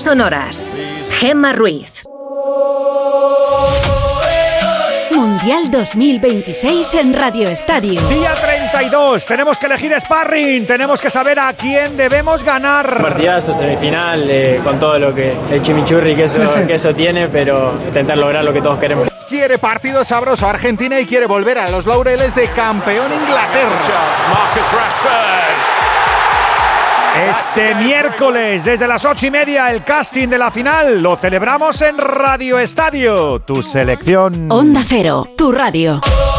sonoras. Gemma Ruiz. Mundial 2026 en Radio Estadio. Día 32, tenemos que elegir sparring, tenemos que saber a quién debemos ganar. Partidazo, semifinal, con todo lo que el chimichurri que eso tiene, pero intentar lograr lo que todos queremos. Quiere partido sabroso Argentina y quiere volver a los laureles de campeón Inglaterra. Este miércoles, desde las 8:30, el casting de la final lo celebramos en Radio Estadio. Tu selección. Onda Cero, tu radio.